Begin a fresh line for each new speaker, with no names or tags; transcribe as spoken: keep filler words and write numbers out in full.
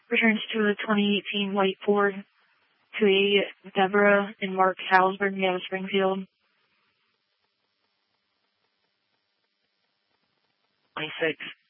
Returns to a twenty eighteen white Ford to a Deborah and Mark Halsberg, Nevada, Springfield.
twenty-six.